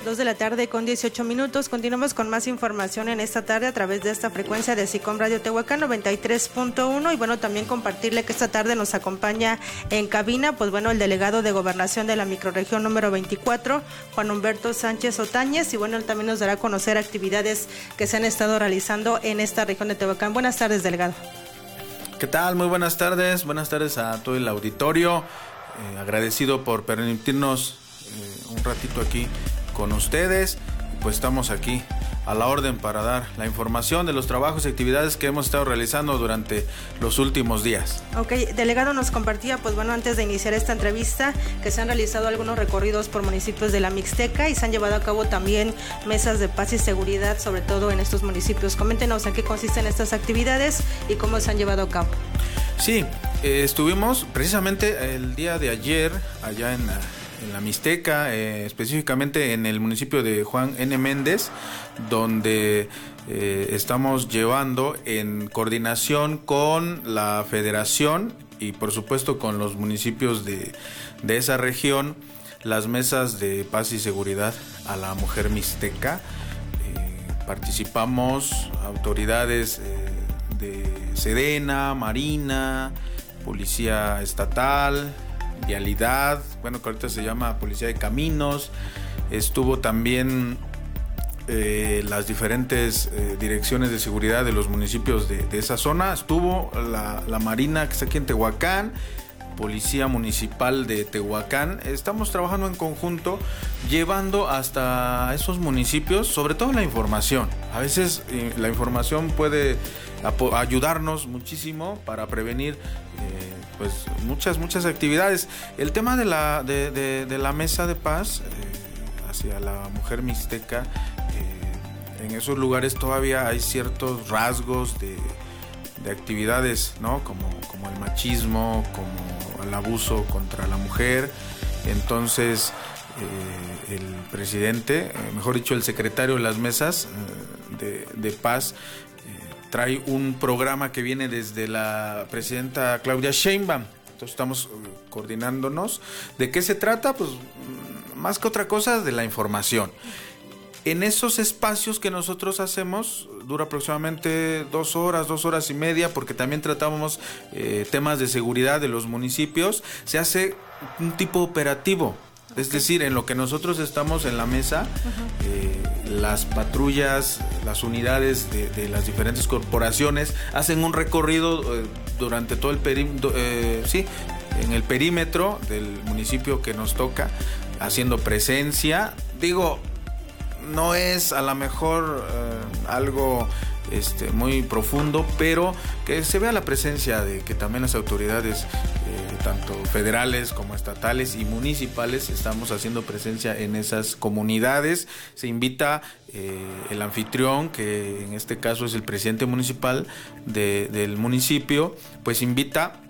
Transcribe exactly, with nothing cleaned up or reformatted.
dos de la tarde con dieciocho minutos. Continuamos con más información en esta tarde a través de esta frecuencia de SICOM Radio Tehuacán noventa y tres punto uno. Y bueno, también compartirle que esta tarde nos acompaña en cabina, pues bueno, el delegado de Gobernación de la microrregión número veinticuatro, Juan Humberto Sánchez Otañez. Y bueno, él también nos dará a conocer actividades que se han estado realizando en esta región de Tehuacán. Buenas tardes, delegado. ¿Qué tal? Muy buenas tardes. Buenas tardes a todo el auditorio. Eh, agradecido por permitirnos eh, un ratito aquí con ustedes. Pues estamos aquí a la orden para dar la información de los trabajos y actividades que hemos estado realizando durante los últimos días. Ok, delegado, nos compartía, pues bueno, antes de iniciar esta entrevista, que se han realizado algunos recorridos por municipios de la Mixteca y se han llevado a cabo también mesas de paz y seguridad, sobre todo en estos municipios. Coméntenos en qué consisten estas actividades y cómo se han llevado a cabo. Sí, eh, estuvimos precisamente el día de ayer allá en la, en la Mixteca, eh, específicamente en el municipio de Juan N. Méndez, donde eh, estamos llevando en coordinación con la Federación y por supuesto con los municipios de, de esa región, las mesas de paz y seguridad a la mujer mixteca. Eh, participamos autoridades eh, de Sedena, Marina, Policía Estatal, Vialidad, bueno, que ahorita se llama Policía de Caminos. Estuvo también eh, las diferentes eh, direcciones de seguridad de los municipios de, de esa zona. Estuvo la, la Marina, que está aquí en Tehuacán, Policía Municipal de Tehuacán. Estamos trabajando en conjunto, llevando hasta esos municipios, sobre todo la información. A veces eh, la información puede ap- ayudarnos muchísimo para prevenir eh, pues muchas, muchas actividades. El tema de la, de, de, de la mesa de paz eh, hacia la mujer mixteca, eh, en esos lugares todavía hay ciertos rasgos de, de actividades, ¿no? Como, como el machismo, como el abuso contra la mujer. Entonces eh, el presidente, eh, mejor dicho el secretario de las mesas eh, de, de paz, trae un programa que viene desde la presidenta Claudia Sheinbaum. Entonces estamos coordinándonos. ¿De qué se trata? Pues más que otra cosa, de la información. En esos espacios que nosotros hacemos, dura aproximadamente dos horas, dos horas y media, porque también tratamos eh, temas de seguridad de los municipios. Se hace un tipo operativo. Es decir, en lo que nosotros estamos en la mesa, uh-huh. eh, las patrullas, las unidades de, de las diferentes corporaciones hacen un recorrido eh, durante todo el perímetro, eh, sí, en el perímetro del municipio que nos toca, haciendo presencia. Digo, no es a lo mejor eh, algo este, muy profundo, pero que se vea la presencia de que también las autoridades, eh, tanto federales como estatales y municipales, estamos haciendo presencia en esas comunidades. Se invita eh, el anfitrión, que en este caso es el presidente municipal de, del municipio, pues invita